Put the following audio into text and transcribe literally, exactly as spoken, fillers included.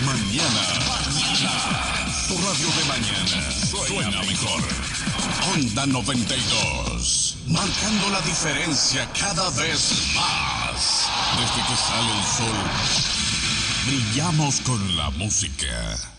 Mañana, mañana, tu radio de mañana suena mejor. Onda noventa y dos, marcando la diferencia cada vez más. Desde que sale el sol, brillamos con la música.